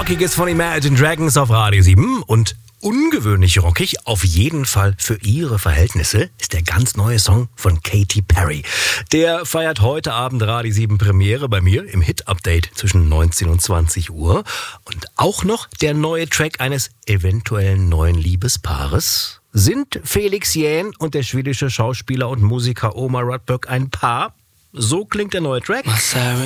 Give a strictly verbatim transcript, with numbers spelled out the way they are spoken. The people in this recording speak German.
Rockiges von Imagine Dragons auf Radio sieben und ungewöhnlich rockig, auf jeden Fall für ihre Verhältnisse, ist der ganz neue Song von Katy Perry. Der feiert heute Abend Radio sieben Premiere bei mir im Hit-Update zwischen neunzehn und zwanzig Uhr. Und auch noch der neue Track eines eventuellen neuen Liebespaares. Sind Felix Jähn und der schwedische Schauspieler und Musiker Omar Rudberg ein Paar? So klingt der neue Track.